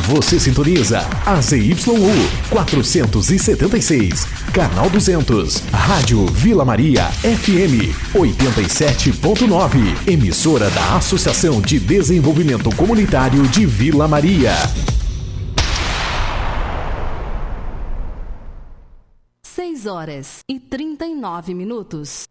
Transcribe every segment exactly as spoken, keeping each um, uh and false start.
Você sintoniza A Z Y U quatrocentos e setenta e seis, canal duzentos, Rádio Vila Maria F M oitenta e sete ponto nove, emissora da Associação de Desenvolvimento Comunitário de Vila Maria. seis horas e trinta e nove minutos.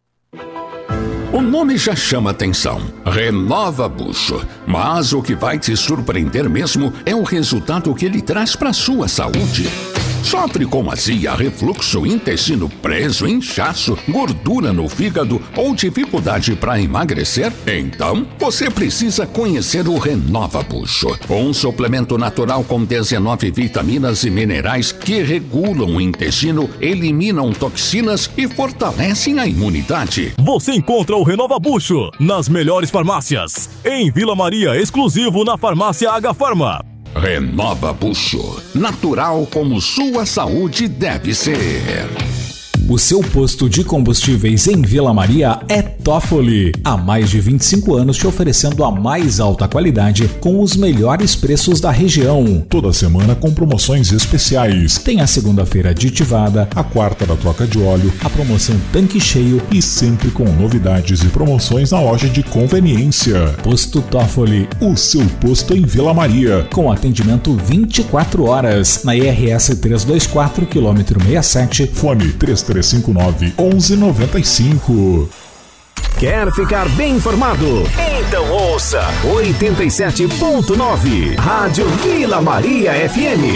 O nome já chama atenção, Renova Bucho, mas o que vai te surpreender mesmo é o resultado que ele traz para sua saúde. Sofre com azia, refluxo, intestino preso, inchaço, gordura no fígado ou dificuldade para emagrecer? Então, você precisa conhecer o Renova Bucho, um suplemento natural com dezenove vitaminas e minerais que regulam o intestino, eliminam toxinas e fortalecem a imunidade. Você encontra o Renova Bucho nas melhores farmácias. Em Vila Maria, exclusivo na farmácia H Farma. Renova Bucho, natural como sua saúde deve ser. O seu posto de combustíveis em Vila Maria é Toffoli. Há mais de vinte e cinco anos te oferecendo a mais alta qualidade com os melhores preços da região. Toda semana com promoções especiais. Tem a segunda-feira aditivada, a quarta da troca de óleo, a promoção tanque cheio e sempre com novidades e promoções na loja de conveniência. Posto Toffoli, o seu posto em Vila Maria. Com atendimento vinte e quatro horas. Na I R S trezentos e vinte e quatro, quilômetro sessenta e sete. Fone três três cinco nove, um um nove cinco. Quer ficar bem informado? Então ouça oitenta e sete ponto nove, Rádio Vila Maria F M.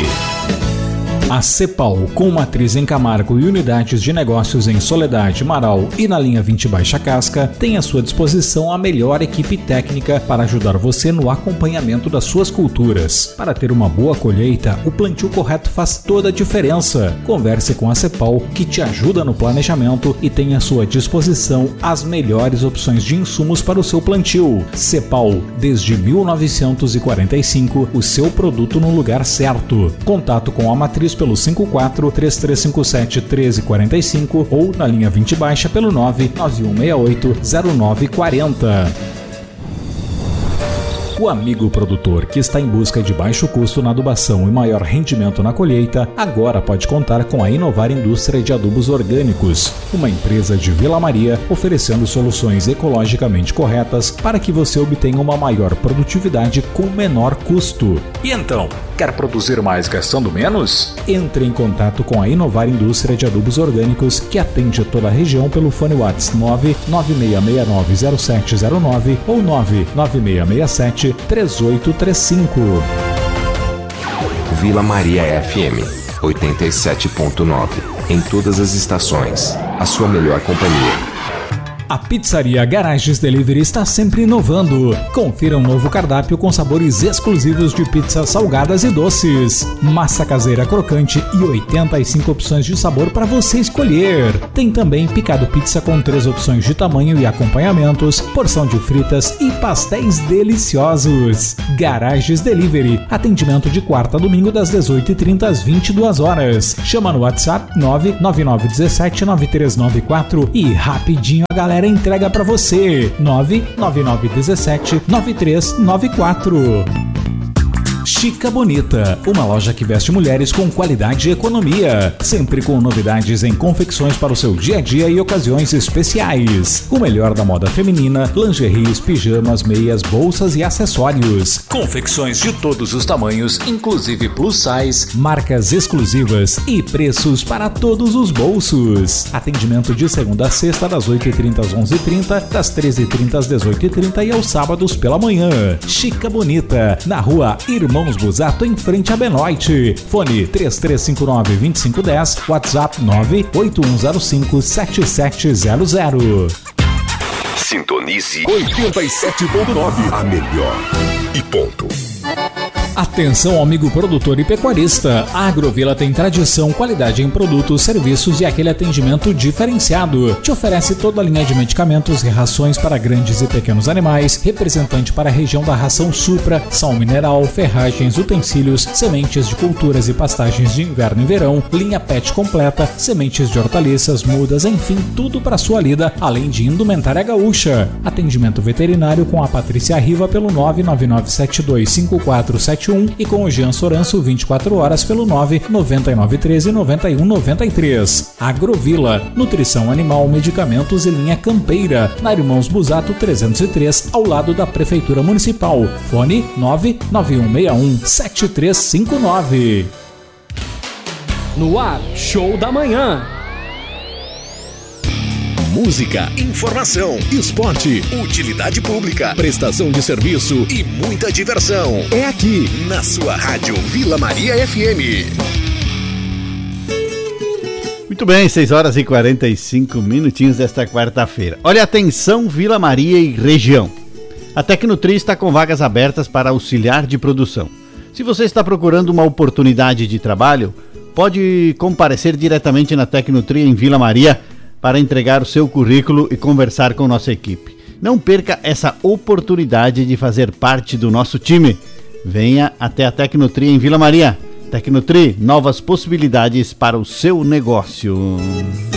A Cepal, com matriz em Camargo e unidades de negócios em Soledade, Marau e na linha vinte Baixa Casca, tem à sua disposição a melhor equipe técnica para ajudar você no acompanhamento das suas culturas. Para ter uma boa colheita, o plantio correto faz toda a diferença. Converse com a Cepal, que te ajuda no planejamento e tem à sua disposição as melhores opções de insumos para o seu plantio. Cepal, desde mil novecentos e quarenta e cinco, o seu produto no lugar certo. Contato com a matriz pelo cinco quatro, três três cinco sete, um três quatro cinco ou na linha vinte Baixa pelo nove nove um seis oito, zero nove quatro zero. O amigo produtor que está em busca de baixo custo na adubação e maior rendimento na colheita, agora pode contar com a Inovar Indústria de Adubos Orgânicos, uma empresa de Vila Maria oferecendo soluções ecologicamente corretas para que você obtenha uma maior produtividade com menor custo. E então, quer produzir mais gastando menos? Entre em contato com a Inovar Indústria de Adubos Orgânicos, que atende toda a região pelo fone WhatsApp nove nove seis seis nove zero sete zero nove ou nove nove seis seis sete três oito três cinco. Vila Maria F M oitenta e sete ponto nove. Em todas as estações, a sua melhor companhia. A Pizzaria Garages Delivery está sempre inovando. Confira um novo cardápio com sabores exclusivos de pizzas salgadas e doces, massa caseira crocante e oitenta e cinco opções de sabor para você escolher. Tem também picado pizza com três opções de tamanho e acompanhamentos, porção de fritas e pastéis deliciosos. Garages Delivery, atendimento de quarta a domingo das dezoito e trinta às vinte e duas horas. Chama no WhatsApp nove nove nove um sete nove três nove quatro e rapidinho a galera entrega pra você. Nove nove nove um sete nove três nove quatro. Chica Bonita, uma loja que veste mulheres com qualidade e economia, sempre com novidades em confecções para o seu dia a dia e ocasiões especiais. O melhor da moda feminina, lingeries, pijamas, meias, bolsas e acessórios. Confecções de todos os tamanhos, inclusive plus size, marcas exclusivas e preços para todos os bolsos. Atendimento de segunda a sexta das oito e trinta às onze e trinta, das treze e trinta às dezoito e trinta e aos sábados pela manhã. Chica Bonita, na rua Irmão Irmãos Busato, em frente a Benoite. Fone três três cinco nove, dois cinco um zero, WhatsApp nove oito um zero cinco sete sete zero zero. Sintonize oitenta e sete ponto nove, a melhor e ponto. Atenção, amigo produtor e pecuarista. A Agrovila tem tradição, qualidade em produtos, serviços e aquele atendimento diferenciado. Te oferece toda a linha de medicamentos e rações para grandes e pequenos animais, representante para a região da ração Supra, sal mineral, ferragens, utensílios, sementes de culturas e pastagens de inverno e verão, linha pet completa, sementes de hortaliças, mudas, enfim, tudo para sua lida, além de indumentária gaúcha. Atendimento veterinário com a Patrícia Riva pelo nove nove nove sete dois cinco quatro sete sete um e com o Jean Soranço vinte e quatro horas pelo nove nove nove um três nove um nove três. Agrovila, nutrição animal, medicamentos e linha campeira, na Irmãos Busato trezentos e três, ao lado da Prefeitura Municipal. Fone nove nove um seis um sete três cinco nove. No ar, Show da Manhã. Música, informação, esporte, utilidade pública, prestação de serviço e muita diversão. É aqui, na sua rádio Vila Maria F M. Muito bem, seis horas e quarenta e cinco minutinhos desta quarta-feira. Olha, atenção Vila Maria e região. A Tecnotri está com vagas abertas para auxiliar de produção. Se você está procurando uma oportunidade de trabalho, pode comparecer diretamente na Tecnotri em Vila Maria para entregar o seu currículo e conversar com nossa equipe. Não perca essa oportunidade de fazer parte do nosso time. Venha até a Tecnotri em Vila Maria. Tecnotri, novas possibilidades para o seu negócio.